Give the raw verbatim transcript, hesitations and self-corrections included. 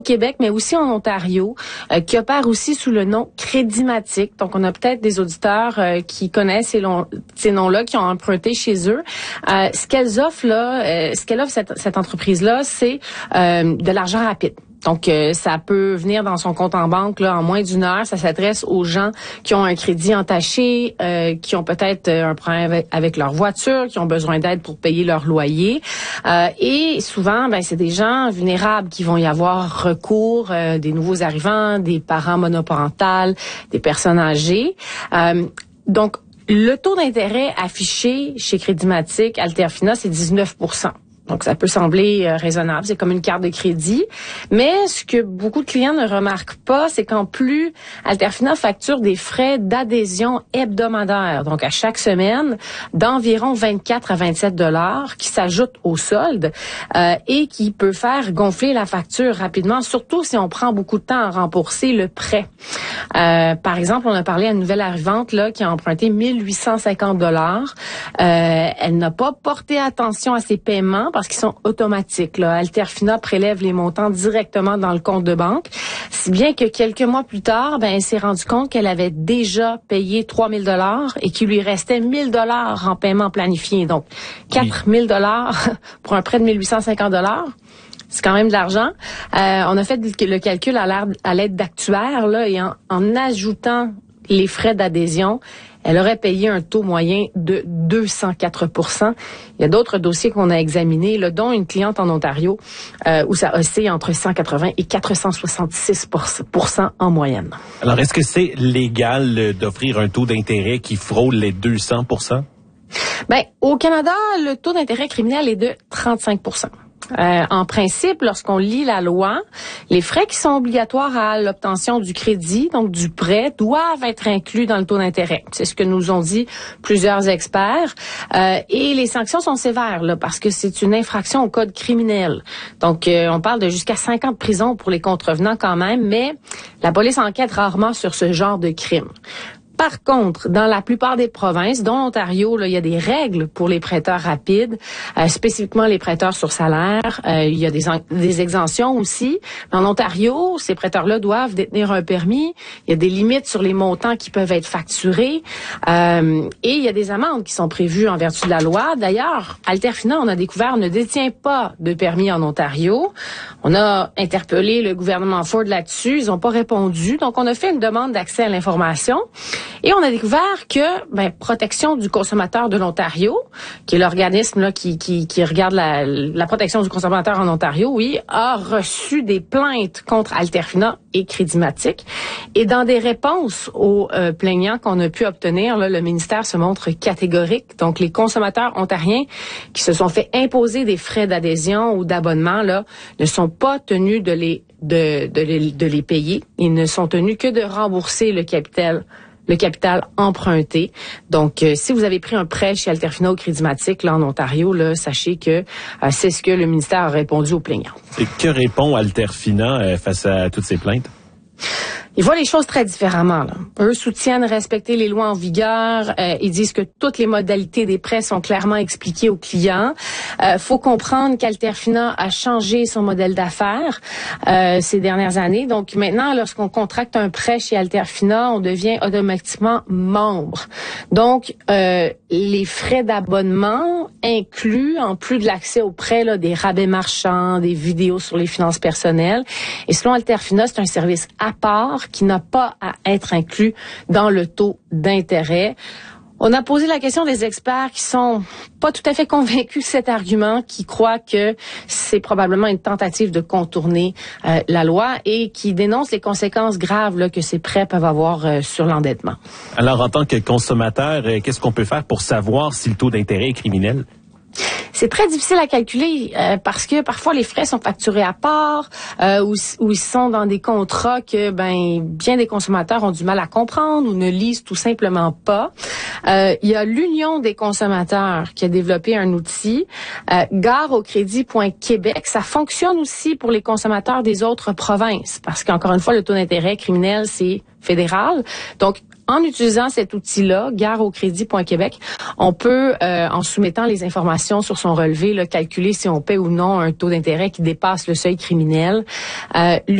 Québec, mais aussi en Ontario, euh, qui opère aussi sous le nom Crédimatique. Donc, on a peut-être des auditeurs euh, qui connaissent ces, long, ces noms-là, qui ont emprunté chez eux. Euh, ce qu'elles offrent là, euh, ce qu'elle offre cette, cette entreprise-là, c'est euh, de l'argent rapide. Donc, euh, ça peut venir dans son compte en banque là en moins d'une heure. Ça s'adresse aux gens qui ont un crédit entaché, euh, qui ont peut-être un problème avec, avec leur voiture, qui ont besoin d'aide pour payer leur loyer. Euh, et souvent, ben c'est des gens vulnérables qui vont y avoir recours, euh, des nouveaux arrivants, des parents monoparentales, des personnes âgées. Euh, donc, le taux d'intérêt affiché chez Crédimatique, Alterfina, c'est dix-neuf pour cent. Donc, ça peut sembler euh, raisonnable. C'est comme une carte de crédit. Mais ce que beaucoup de clients ne remarquent pas, c'est qu'en plus, Alterfina facture des frais d'adhésion hebdomadaires. Donc, à chaque semaine, d'environ vingt-quatre à vingt-sept dollars qui s'ajoutent au solde euh, et qui peut faire gonfler la facture rapidement, surtout si on prend beaucoup de temps à rembourser le prêt. Euh, par exemple, on a parlé à une nouvelle arrivante là qui a emprunté mille huit cent cinquante dollars. Euh, elle n'a pas porté attention à ses paiements parce qu'ils sont automatiques. Là. Alterfina prélève les montants directement dans le compte de banque. Si bien que quelques mois plus tard, ben, elle s'est rendue compte qu'elle avait déjà payé trois mille dollars et qu'il lui restait mille dollars en paiement planifié. Donc, quatre mille dollars pour un prêt de mille huit cent cinquante dollars. C'est quand même de l'argent. Euh, on a fait le calcul à l'aide d'actuaires là, et en, en ajoutant les frais d'adhésion, elle aurait payé un taux moyen de deux cent quatre pour cent. Il y a d'autres dossiers qu'on a examinés, là, dont une cliente en Ontario, euh, où ça oscille entre cent quatre-vingts et quatre cent soixante-six pour cent en moyenne. Alors, est-ce que c'est légal d'offrir un taux d'intérêt qui frôle les deux cents pour cent? Ben, au Canada, le taux d'intérêt criminel est de trente-cinq pour cent. Euh, en principe, lorsqu'on lit la loi, les frais qui sont obligatoires à l'obtention du crédit, donc du prêt, doivent être inclus dans le taux d'intérêt. C'est ce que nous ont dit plusieurs experts. Euh, et les sanctions sont sévères là, parce que c'est une infraction au code criminel. Donc, euh, on parle de jusqu'à cinq ans de prison pour les contrevenants quand même, mais la police enquête rarement sur ce genre de crime. Par contre, dans la plupart des provinces, dont l'Ontario, là, il y a des règles pour les prêteurs rapides, euh, spécifiquement les prêteurs sur salaire. Euh, il y a des, des exemptions aussi. En Ontario, ces prêteurs-là doivent détenir un permis. Il y a des limites sur les montants qui peuvent être facturés. Euh, et il y a des amendes qui sont prévues en vertu de la loi. D'ailleurs, Alterfina, on a découvert, ne détient pas de permis en Ontario. On a interpellé le gouvernement Ford là-dessus. Ils n'ont pas répondu. Donc, on a fait une demande d'accès à l'information. Et on a découvert que ben, Protection du consommateur de l'Ontario, qui est l'organisme là qui, qui, qui regarde la, la protection du consommateur en Ontario, oui, a reçu des plaintes contre Alterfina et Crédimatique. Et dans des réponses aux euh, plaignants qu'on a pu obtenir, là, le ministère se montre catégorique. Donc, les consommateurs ontariens qui se sont fait imposer des frais d'adhésion ou d'abonnement là, ne sont pas tenus de les, de, de, les, de les payer. Ils ne sont tenus que de rembourser le capital le capital emprunté. Donc, euh, si vous avez pris un prêt chez Alterfina ou Crédimatique, là, en Ontario, là, sachez que euh, c'est ce que le ministère a répondu aux plaignants. Et que répond Alterfina euh, face à toutes ces plaintes? Ils voient les choses très différemment. Là. Eux soutiennent respecter les lois en vigueur. Euh, ils disent que toutes les modalités des prêts sont clairement expliquées aux clients. Euh, faut comprendre qu'Alterfina a changé son modèle d'affaires euh, ces dernières années. Donc maintenant, lorsqu'on contracte un prêt chez Alterfina, on devient automatiquement membre. Donc euh, les frais d'abonnement incluent, en plus de l'accès au prêt, là, des rabais marchands, des vidéos sur les finances personnelles. Et selon Alterfina, c'est un service à part qui n'a pas à être inclus dans le taux d'intérêt. On a posé la question des experts qui sont pas tout à fait convaincus de cet argument, qui croient que c'est probablement une tentative de contourner euh, la loi et qui dénoncent les conséquences graves là, que ces prêts peuvent avoir euh, sur l'endettement. Alors, en tant que consommateur, euh, qu'est-ce qu'on peut faire pour savoir si le taux d'intérêt est criminel? C'est très difficile à calculer euh, parce que parfois les frais sont facturés à part euh, ou, ou ils sont dans des contrats que ben bien des consommateurs ont du mal à comprendre ou ne lisent tout simplement pas. Euh, il y a l'Union des consommateurs qui a développé un outil, euh, gare au crédit point québec. Ça fonctionne aussi pour les consommateurs des autres provinces parce qu'encore une fois, le taux d'intérêt criminel, c'est fédéral. Donc, En utilisant cet outil-là, gare au crédit point québec, on peut, euh, en soumettant les informations sur son relevé, là, calculer si on paie ou non un taux d'intérêt qui dépasse le seuil criminel. Euh,